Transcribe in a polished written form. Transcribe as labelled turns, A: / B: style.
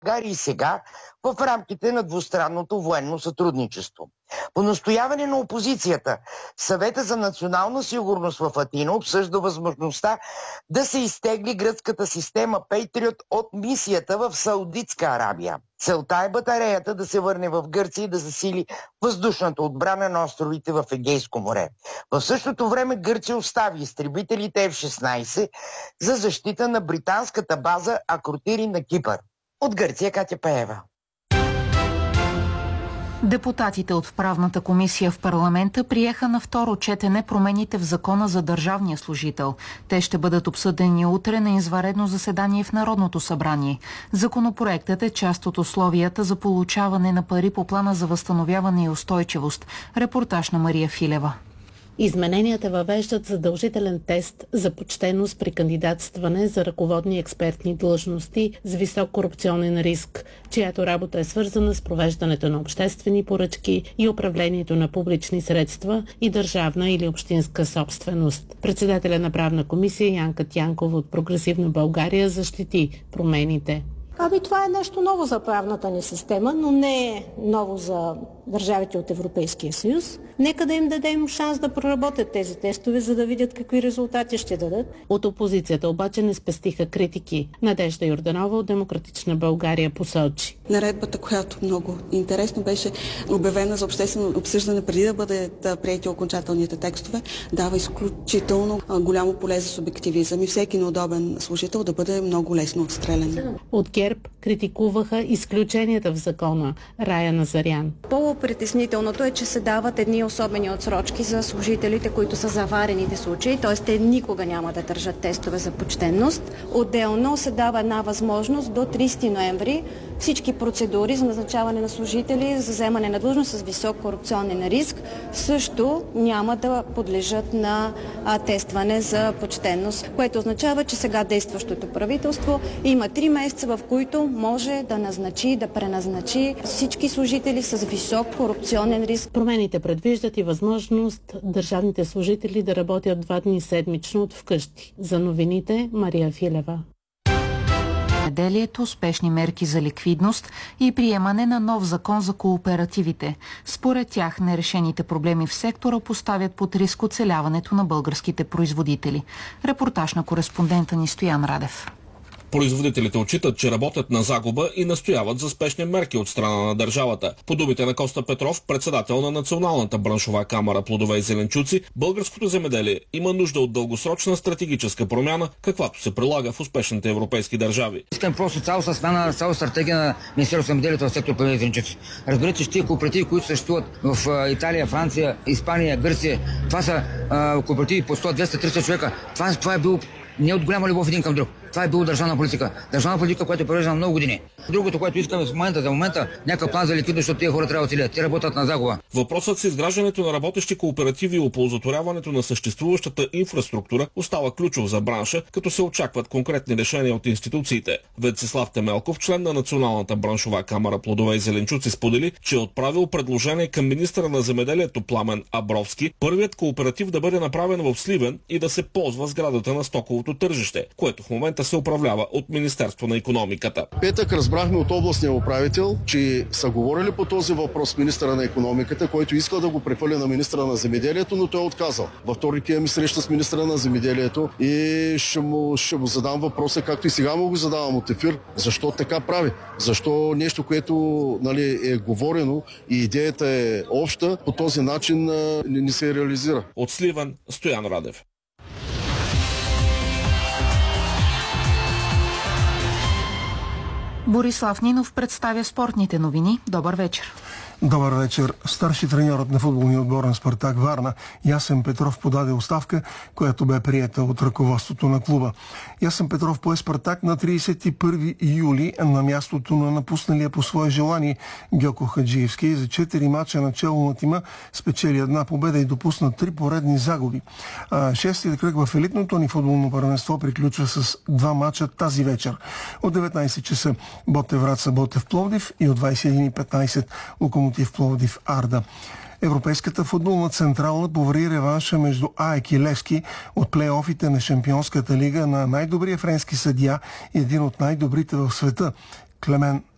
A: България и сега в рамките на двустранното военно сътрудничество. По настояване на опозицията, Съвета за национална сигурност в Атина обсъжда възможността да се изтегли гръцката система Patriot от мисията в Саудитска Арабия. Целта е батареята да се върне в Гърция и да засили въздушната отбрана на островите в Егейско море. В същото време Гърция остави изтребителите F-16 за защита на британската база Акротири на Кипър. От Гърция Катя Пеева.
B: Депутатите от правната комисия в парламента приеха на второ четене промените в закона за държавния служител. Те ще бъдат обсъдени утре на извънредно заседание в Народното събрание. Законопроектът е част от условията за получаване на пари по плана за възстановяване и устойчивост. Репортаж на Мария Филева.
C: Измененията въвеждат задължителен тест за почтеност при кандидатстване за ръководни експертни длъжности с висок корупционен риск, чиято работа е свързана с провеждането на обществени поръчки и управлението на публични средства и държавна или общинска собственост. Председателя на правна комисия Янка Тянкова от Прогресивна България защити промените.
D: Това е нещо ново за правната ни система, но не е ново за държавите от Европейския съюз. Нека да им дадем шанс да проработят тези тестове, за да видят какви резултати ще дадат.
C: От опозицията обаче не спестиха критики. Надежда Йорданова от Демократична България посочи.
E: Наредбата, която много интересно беше обявена за обществено обсъждане преди да бъдат приети окончателните текстове, дава изключително голямо поле за субективизъм и всеки неудобен служител да бъде много лесно отстрелян.
C: От ГЕРБ критикуваха изключенията в закона. Рая Назарян.
F: По-притеснителното е, че се дават едни особени отсрочки за служителите, които са заварените случаи, т.е. те никога няма да държат тестове за почтенност. Отделно се дава една възможност до 30 ноември всички процедури за назначаване на служители за вземане на длъжност с висок корупционен риск също няма да подлежат на тестване за почтенност, което означава, че сега действащото правителство има 3 месеца, в които може да назначи, да преназначи всички служители с висок корупционен риск.
C: Промените предвиждат и възможност държавните служители да работят 2 дни седмично от вкъщи. За новините Мария Филева.
B: Земеделието, спешни мерки за ликвидност и приемане на нов закон за кооперативите. Според тях нерешените проблеми в сектора поставят под риск оцеляването на българските производители. Репортаж на кореспондента ни Стоян Радев.
G: Производителите отчитат, че работят на загуба и настояват за спешни мерки от страна на държавата. По думите на Коста Петров, председател на Националната браншова камара плодове и зеленчуци, българското земеделие има нужда от дългосрочна стратегическа промяна, каквато се прилага в успешните европейски държави.
H: Искам просто цялостна смяна, цяло стратегия на Министерството на земеделието в сектор плодове и зеленчуци. Разберете, че тези кооперативи, които съществуват в Италия, Франция, Испания, Гърция, това са кооперативи по 100, 200, 300 човека. Това е било не от голяма любов един към друг. Това е било държавна политика. Държавна политика, която е провеждана много години. Другото, което искаме в момента, някакъв план за ликвидност, защото тези хора трябва да оцелят. Те работят на загуба.
G: Въпросът с изграждането на работещи кооперативи и оползотворяването на съществуващата инфраструктура остава ключов за бранша, като се очакват конкретни решения от институциите. Венцислав Темелков, член на Националната браншова камара плодове и зеленчуци, сподели, че е отправил предложение към министъра на земеделието Пламен Абровски първият кооператив да бъде направен в Сливен и да се ползва сградата на стоковото тържище, което в момента се управлява от Министерство на икономиката.
I: Петък разбрахме от областния управител, че са говорили по този въпрос с министъра на икономиката, който иска да го прехвърли на министъра на земеделието, но той е отказал. Във вторник имаме среща с министъра на земеделието и ще му задам въпроса, както и сега му го задавам от ефир, защо така прави? Защо нещо, което е говорено и идеята е обща, по този начин не се реализира?
G: От Сливен, Стоян Радев.
B: Борислав Нинов представя спортните новини. Добър вечер.
J: Добър вечер. Старши треньорът на футболния отбор на Спартак Варна Ясен Петров подаде оставка, която бе приета от ръководството на клуба. Ясен Петров пое Спартак на 31 юли на мястото на напусналия по свое желание Гьоко Хаджиевски. За 4 мача начало на тима спечели 1 победа и допусна 3 поредни загуби. Шестият кръг в елитното ни футболно първенство приключва с 2 мача тази вечер. От 19 часа Ботев Враца Ботев Пловдив и от 21:15 Локомотив Пловдив Арда. Европейската футболна централна повари реванша между АЕК и Левски от плейофите на Шампионската лига на най-добрия френски съдия и един от най-добрите в света Клемен